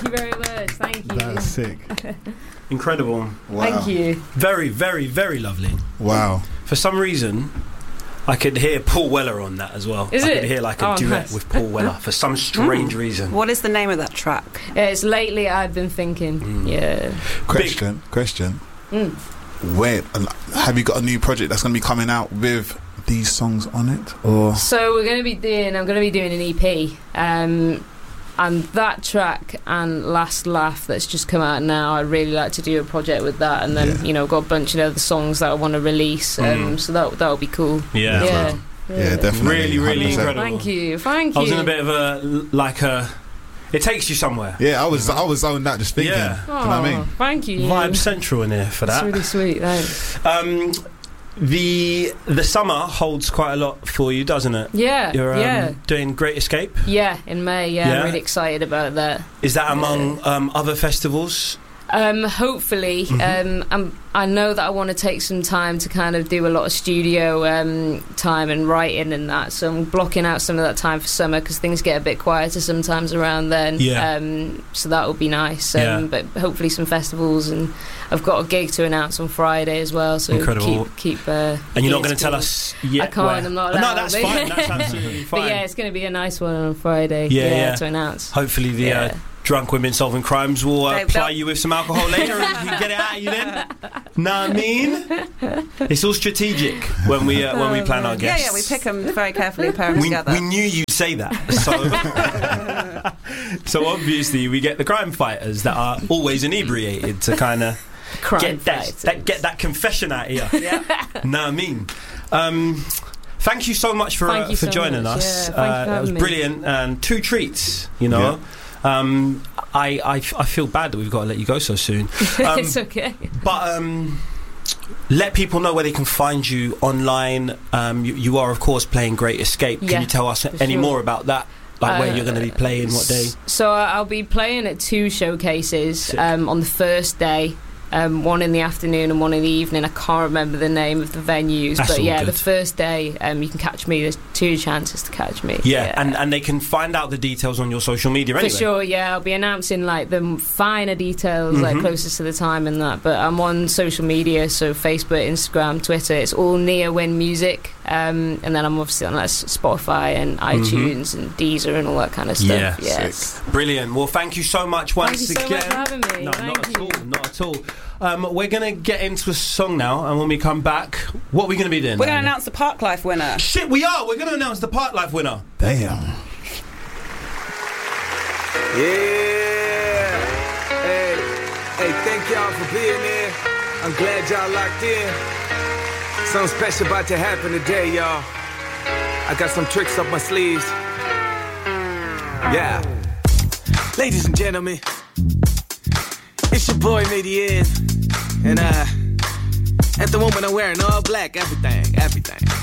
you very much. Thank you. That's sick. Incredible. Wow. Thank you. Very, very, very lovely. Wow. For some reason, I could hear Paul Weller on that as well. Is I it? could hear like a duet Nice. with Paul Weller for some strange reason. What is the name of that track? It's Lately I've Been Thinking. Yeah. Question. Wait, have you got a new project that's going to be coming out with these songs on it? Or So I'm going to be doing an EP. And that track and Last Laugh that's just come out now, I'd really like to do a project with that. And then, I've got a bunch of other songs that I want to release. So that'll be cool. Yeah. Yeah, definitely. Really, really 100%. incredible. Thank you. I was in a bit of it takes you somewhere. Yeah, I was zoned out just thinking. Yeah. Do you know what I mean? Thank you. Vibe Central in here for that. That's really sweet, thanks. The summer holds quite a lot for you, doesn't it? Yeah, You're doing Great Escape? Yeah, in May, Yeah. I'm really excited about that. Is that among other festivals? Hopefully. I know that I want to take some time to kind of do a lot of studio time and writing and that, so I'm blocking out some of that time for summer because things get a bit quieter sometimes around then. So that will be nice. But hopefully some festivals, and I've got a gig to announce on Friday as well, so incredible. keep and you're not going to tell us yet? I can't, where? I'm not allowed. No, that's fine. That's absolutely fine. But yeah, it's going to be a nice one on Friday to announce. Hopefully the drunk women solving crimes will ply you with some alcohol later and you can get it out of you then. Know what I mean? It's all strategic when we plan our guests. Yeah, we pick them very carefully, pair them together. We knew you'd say that. So obviously we get the crime fighters that are always inebriated to kind of get that confession out of you. Yeah. Know what I mean? Thank you so much for joining us. That was brilliant, and 2 treats, Yeah. I feel bad that we've got to let you go so soon. It's okay. But let people know where they can find you online. You are, of course, playing Great Escape. Can you tell us any more about that? Like where you're going to be playing, what day? So I'll be playing at 2 showcases on the first day. One in the afternoon and one in the evening. I can't remember the name of the venues, That's but all good. the first day you can catch me. There's 2 chances to catch me. And they can find out the details on your social media anyway. For sure, I'll be announcing like the finer details like closest to the time and that, but I'm on social media, so Facebook, Instagram, Twitter, it's all Nia Win Music, and then I'm obviously on like Spotify and iTunes and Deezer and all that kind of stuff. Yes. Brilliant. Well, thank you so much once Thank you so again. much for having me. No, Thank you. not at all. We're going to get into a song now, and when we come back, what are we going to be doing? We're going to announce the Park Life winner. Shit, we are! We're going to announce the Park Life winner. Damn. Yeah. Hey, thank y'all for being here. I'm glad y'all locked in. Something special about to happen today, y'all. I got some tricks up my sleeves. Yeah. Ladies and gentlemen, it's your boy Median. And at the moment I'm wearing all black, everything.